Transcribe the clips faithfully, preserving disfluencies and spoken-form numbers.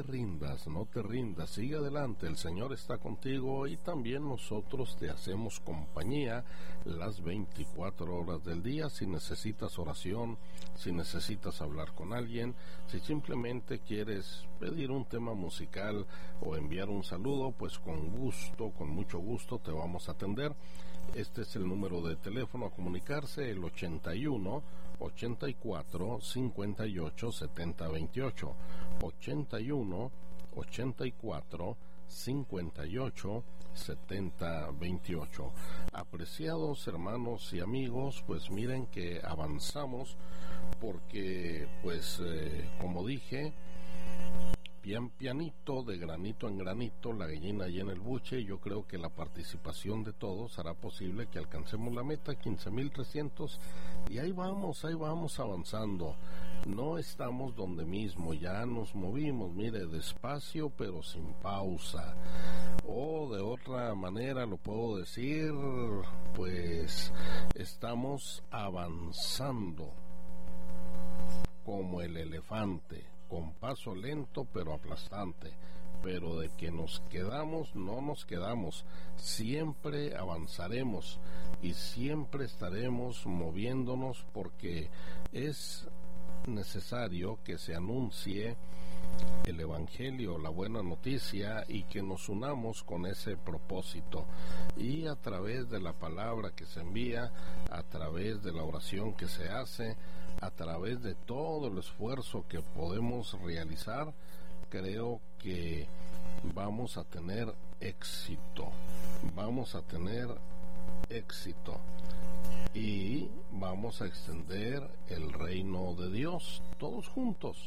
te rindas, no te rindas, sigue adelante, el Señor está contigo y también nosotros te hacemos compañía las veinticuatro horas del día. Si necesitas oración, si necesitas hablar con alguien, si simplemente quieres pedir un tema musical o enviar un saludo, pues con gusto, con mucho gusto te vamos a atender. Este es el número de teléfono a comunicarse, el ochenta y uno, ochenta y cuatro, cincuenta y ocho, setenta veintiocho, ochenta y uno, ochenta y cuatro, cincuenta y ocho, setenta veintiocho. Apreciados hermanos y amigos, pues miren que avanzamos porque, pues, eh, como dije, pian pianito, de granito en granito, la gallina llena el buche, y yo creo que la participación de todos hará posible que alcancemos la meta, quince mil trescientos, y ahí vamos, ahí vamos avanzando. No estamos donde mismo, ya nos movimos, mire, despacio pero sin pausa. O de otra manera lo puedo decir, pues estamos avanzando como el elefante, con paso lento pero aplastante, pero de que nos quedamos, no nos quedamos, siempre avanzaremos y siempre estaremos moviéndonos, porque es necesario que se anuncie el Evangelio, la buena noticia, y que nos unamos con ese propósito, y a través de la palabra que se envía, a través de la oración que se hace, a través de todo el esfuerzo que podemos realizar, creo que vamos a tener éxito, vamos a tener éxito y vamos a extender el reino de Dios todos juntos.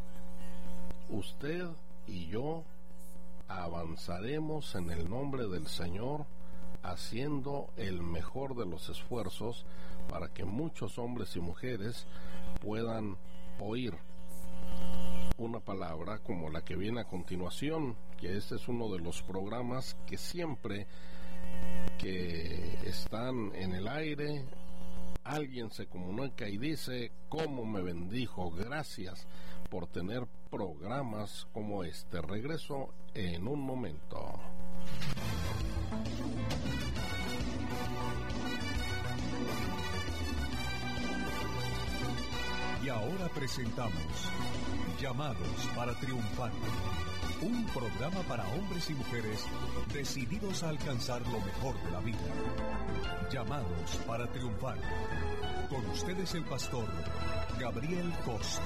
Usted y yo avanzaremos en el nombre del Señor, haciendo el mejor de los esfuerzos para que muchos hombres y mujeres puedan oír una palabra como la que viene a continuación, que este es uno de los programas que siempre que están en el aire, alguien se comunica y dice: ¿cómo me bendijo? Gracias por tener programas como este. Regreso en un momento. Y ahora presentamos Llamados para Triunfar, un programa para hombres y mujeres decididos a alcanzar lo mejor de la vida. Llamados para Triunfar. Con ustedes el pastor Gabriel Cost.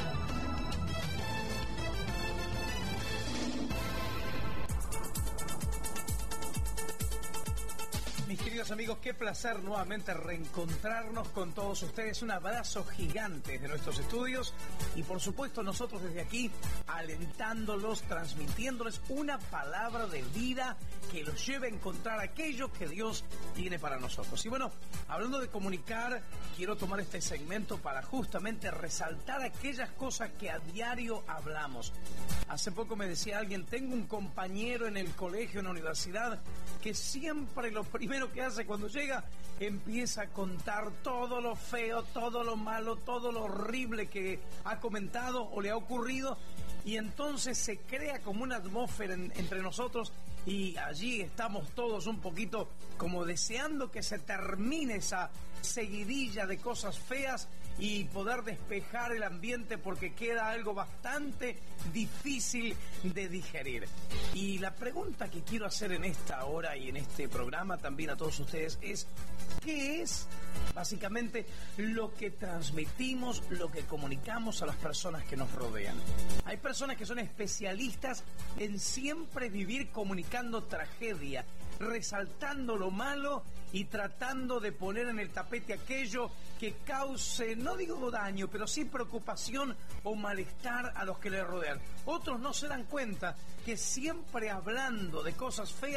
Mis queridos amigos, qué placer nuevamente reencontrarnos con todos ustedes. Un abrazo gigante desde nuestros estudios y por supuesto nosotros desde aquí alentándolos, transmitiéndoles una palabra de vida que los lleve a encontrar aquello que Dios tiene para nosotros. Y bueno, hablando de comunicar, quiero tomar este segmento para justamente resaltar aquellas cosas que a diario hablamos. Hace poco me decía alguien: tengo un compañero en el colegio, en la universidad, que siempre lo primero que hace cuando llega empieza a contar todo lo feo, todo lo malo, todo lo horrible que ha comentado o le ha ocurrido, y entonces se crea como una atmósfera en, entre nosotros, y allí estamos todos un poquito como deseando que se termine esa seguidilla de cosas feas y poder despejar el ambiente, porque queda algo bastante difícil de digerir. Y la pregunta que quiero hacer en esta hora y en este programa también a todos ustedes es: ¿qué es básicamente lo que transmitimos, lo que comunicamos a las personas que nos rodean? Hay personas que son especialistas en siempre vivir comunicando tragedia, resaltando lo malo y tratando de poner en el tapete aquello que cause, no digo daño, pero sí preocupación o malestar a los que le rodean. Otros no se dan cuenta que siempre hablando de cosas feas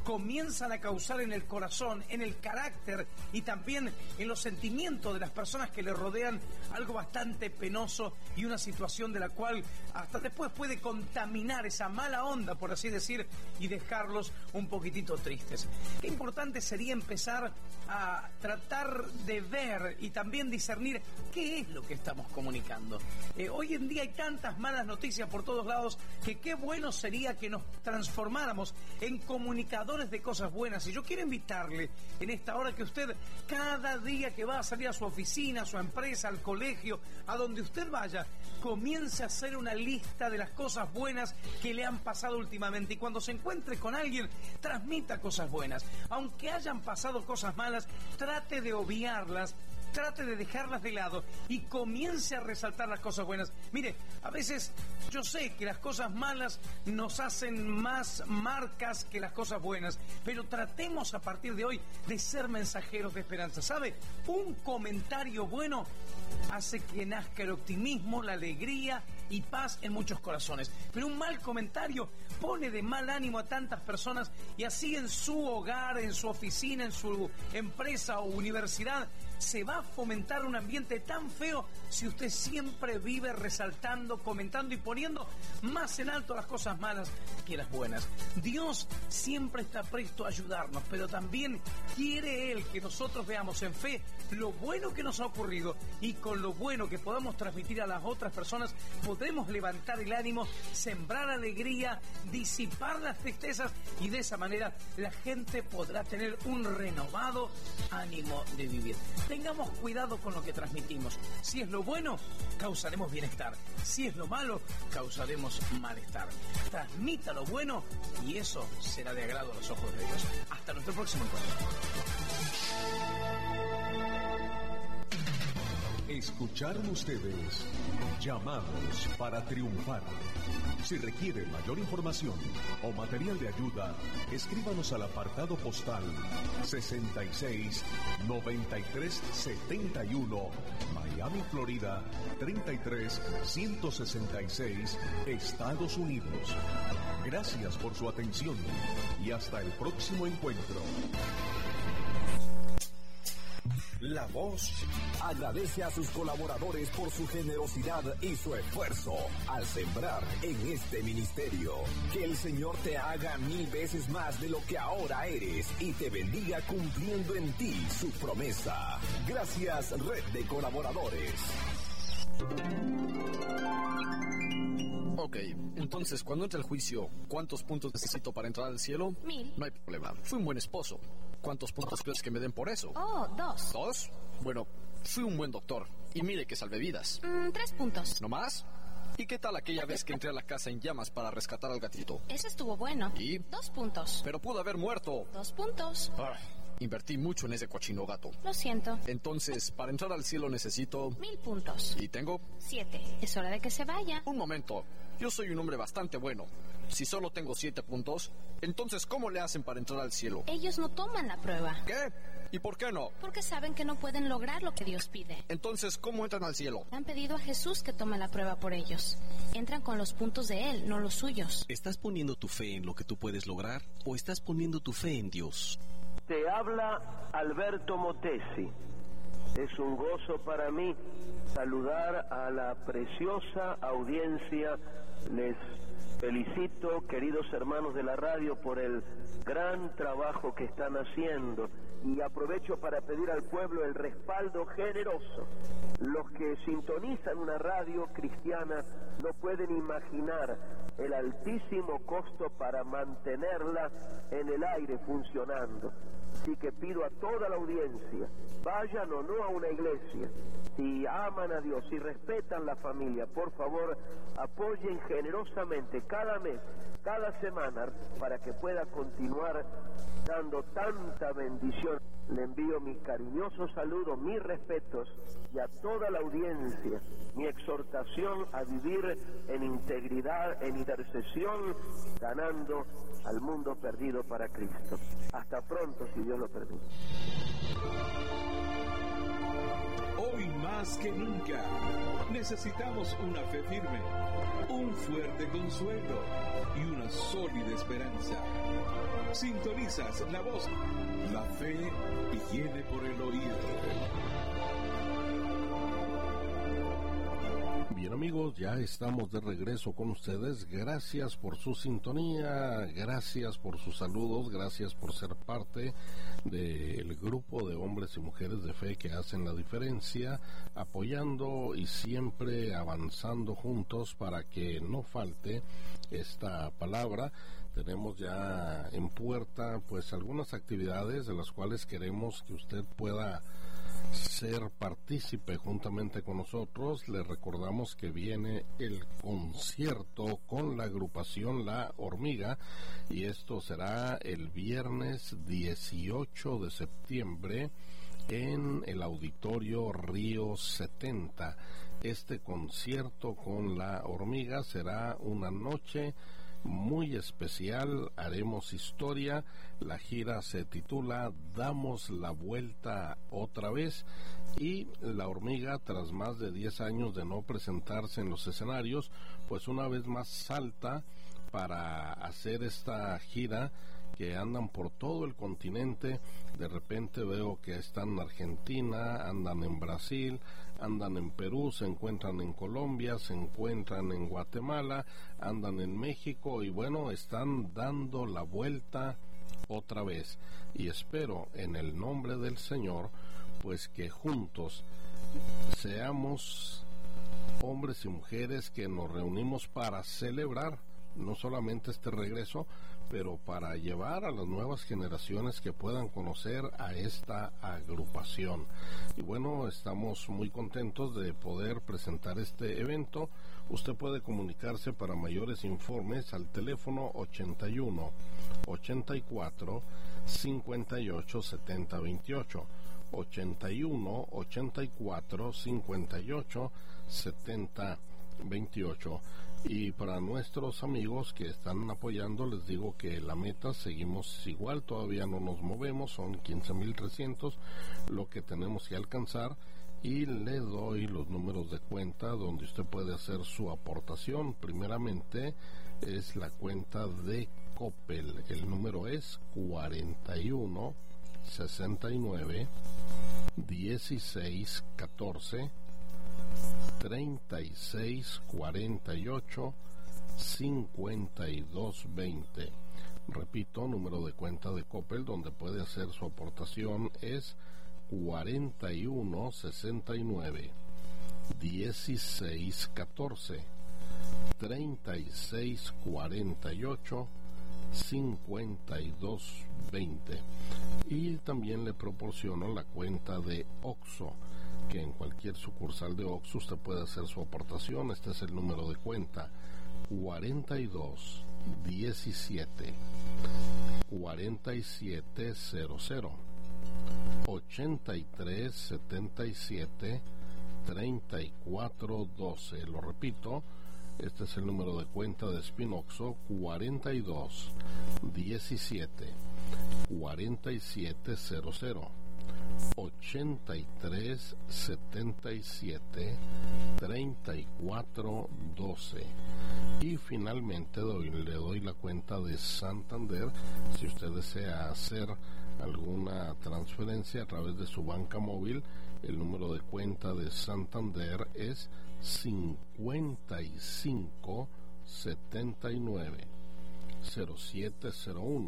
comienzan a causar en el corazón, en el carácter y también en los sentimientos de las personas que le rodean algo bastante penoso y una situación de la cual hasta después puede contaminar esa mala onda, por así decir, y dejarlos un poquitito tristes. Qué importante sería empezar a tratar de ver y también discernir qué es lo que estamos comunicando. Eh, hoy en día hay tantas malas noticias por todos lados que qué bueno sería que nos transformáramos en comunicadores de cosas buenas. Y yo quiero invitarle en esta hora que usted cada día que va a salir a su oficina, a su empresa, al colegio, a donde usted vaya, comience a hacer una lista de las cosas buenas que le han pasado últimamente. Y cuando se encuentre con alguien, transmita cosas buenas. Aunque hayan pasado cosas malas, trate de obviarlas, trate de dejarlas de lado y comience a resaltar las cosas buenas. Mire, a veces yo sé que las cosas malas nos hacen más marcas que las cosas buenas, pero tratemos a partir de hoy de ser mensajeros de esperanza. ¿Sabe? Un comentario bueno hace que nazca el optimismo, la alegría y paz en muchos corazones. Pero un mal comentario pone de mal ánimo a tantas personas y así en su hogar, en su oficina, en su empresa o universidad se va a fomentar un ambiente tan feo si usted siempre vive resaltando, comentando y poniendo más en alto las cosas malas que las buenas. Dios siempre está presto a ayudarnos, pero también quiere Él que nosotros veamos en fe lo bueno que nos ha ocurrido y con lo bueno que podamos transmitir a las otras personas podremos levantar el ánimo, sembrar alegría, disipar las tristezas y de esa manera la gente podrá tener un renovado ánimo de vivir. Tengamos cuidado con lo que transmitimos. Si es lo bueno, causaremos bienestar. Si es lo malo, causaremos malestar. Transmita lo bueno y eso será de agrado a los ojos de Dios. Hasta nuestro próximo encuentro. Escucharon ustedes Llamados para Triunfar. Si requiere mayor información o material de ayuda, escríbanos al apartado postal sesenta y seis noventa y tres setenta y uno, Miami, Florida treinta y tres ciento sesenta y seis, Estados Unidos. Gracias por su atención y hasta el próximo encuentro. La Voz agradece a sus colaboradores por su generosidad y su esfuerzo al sembrar en este ministerio. Que el Señor te haga mil veces más de lo que ahora eres y te bendiga cumpliendo en ti su promesa. Gracias, Red de Colaboradores. Ok, entonces cuando entre el juicio, ¿cuántos puntos necesito para entrar al cielo? Mil. No hay problema. Fui un buen esposo. ¿Cuántos puntos crees que me den por eso? Oh, dos. ¿Dos? Bueno, fui un buen doctor. Y mire que salvé vidas. Mm, tres puntos. ¿No más? ¿Y qué tal aquella vez que entré a la casa en llamas para rescatar al gatito? Ese estuvo bueno. ¿Y? Dos puntos. Pero pudo haber muerto. Dos puntos. Ah, invertí mucho en ese cochino gato. Lo siento. Entonces, para entrar al cielo necesito... Mil puntos. ¿Y tengo? Siete. Es hora de que se vaya. Un momento. Yo soy un hombre bastante bueno. Si solo tengo siete puntos, entonces ¿cómo le hacen para entrar al cielo? Ellos no toman la prueba. ¿Qué? ¿Y por qué no? Porque saben que no pueden lograr lo que Dios pide. Entonces, ¿cómo entran al cielo? Han pedido a Jesús que tome la prueba por ellos. Entran con los puntos de Él, no los suyos. ¿Estás poniendo tu fe en lo que tú puedes lograr o estás poniendo tu fe en Dios? Te habla Alberto Motesi. Es un gozo para mí saludar a la preciosa audiencia. Les felicito, queridos hermanos de la radio, por el gran trabajo que están haciendo y aprovecho para pedir al pueblo el respaldo generoso. Los que sintonizan una radio cristiana no pueden imaginar el altísimo costo para mantenerla en el aire funcionando. Así que pido a toda la audiencia, vayan o no a una iglesia, si aman a Dios, si respetan la familia, por favor, apoyen generosamente cada mes, cada semana, para que pueda continuar dando tanta bendición. Le envío mis cariñosos saludos, mis respetos, y a toda la audiencia, mi exhortación a vivir en integridad, en intercesión, ganando al mundo perdido para Cristo. Hasta pronto, si Dios lo permite. Hoy más más que nunca, necesitamos una fe firme, un fuerte consuelo y una sólida esperanza. Sintonizas la voz. La fe viene por el oído. Bien amigos, ya estamos de regreso con ustedes. Gracias por su sintonía, gracias por sus saludos, gracias por ser parte del grupo de hombres y mujeres de fe que hacen la diferencia, apoyando y siempre avanzando juntos para que no falte esta palabra. Tenemos ya en puerta pues algunas actividades de las cuales queremos que usted pueda ser partícipe juntamente con nosotros. Le recordamos que viene el concierto con la agrupación La Hormiga y esto será el viernes dieciocho de septiembre en el Auditorio Río setenta. Este concierto con La Hormiga será una noche muy especial, haremos historia. La gira se titula Damos la Vuelta Otra Vez y La Hormiga, tras más de diez años de no presentarse en los escenarios, pues una vez más salta para hacer esta gira, que andan por todo el continente. De repente veo que están en Argentina, andan en Brasil, andan en Perú, se encuentran en Colombia, se encuentran en Guatemala, andan en México y bueno, están dando la vuelta otra vez. Y espero en el nombre del Señor pues que juntos seamos hombres y mujeres que nos reunimos para celebrar no solamente este regreso, pero para llevar a las nuevas generaciones que puedan conocer a esta agrupación. Y bueno, estamos muy contentos de poder presentar este evento. Usted puede comunicarse para mayores informes al teléfono ochenta y uno, ochenta y cuatro, cincuenta y ocho, setenta, veintiocho, ochenta y uno, ochenta y cuatro, cincuenta y ocho, setenta, veintiocho. Y para nuestros amigos que están apoyando, les digo que la meta seguimos igual, todavía no nos movemos, son quince mil trescientos lo que tenemos que alcanzar, y le doy los números de cuenta donde usted puede hacer su aportación. Primeramente es la cuenta de Coppel, el número es cuarenta y uno, sesenta y nueve, dieciséis, catorce, treinta y seis, cuarenta y ocho, cincuenta y dos, veinte. Repito, número de cuenta de Coppel donde puede hacer su aportación es cuarenta y uno, sesenta y nueve, dieciséis, catorce, treinta y seis, cuarenta y ocho, cincuenta y dos, veinte. Y también le proporciono la cuenta de Oxxo, que en cualquier sucursal de Oxxo usted puede hacer su aportación. Este es el número de cuenta: cuarenta y dos, diecisiete, cuarenta y siete cero cero, ochenta y tres, setenta y siete, treinta y cuatro, doce. Lo repito, este es el número de cuenta de Spinoxo: cuarenta y dos, diecisiete, cuarenta y siete cero cero, ochenta y tres, setenta y siete, treinta y cuatro, doce. Y finalmente doy, le doy la cuenta de Santander si usted desea hacer alguna transferencia a través de su banca móvil. El número de cuenta de Santander es cincuenta y cinco, setenta y nueve, cero siete cero uno,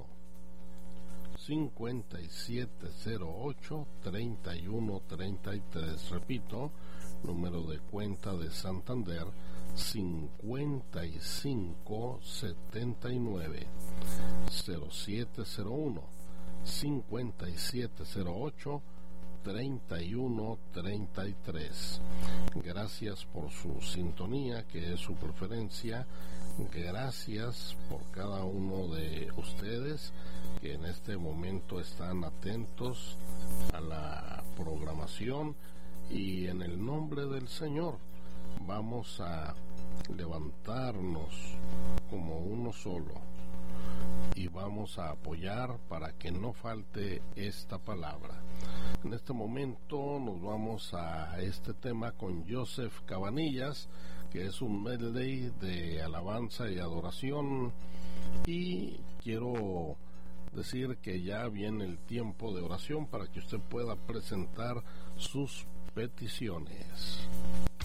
cincuenta y siete cero ocho, treinta y uno, treinta y tres. Repito, número de cuenta de Santander: cincuenta y cinco, setenta y nueve, cero siete cero uno, cincuenta y siete cero ocho, treinta y uno, treinta y tres. Gracias por su sintonía, que es su preferencia. Gracias por cada uno de ustedes que en este momento están atentos a la programación, y en el nombre del Señor vamos a levantarnos como uno solo y vamos a apoyar para que no falte esta palabra. En este momento nos vamos a este tema con Joseph Cabanillas, que es un medley de alabanza y adoración, y quiero decir que ya viene el tiempo de oración para que usted pueda presentar sus peticiones.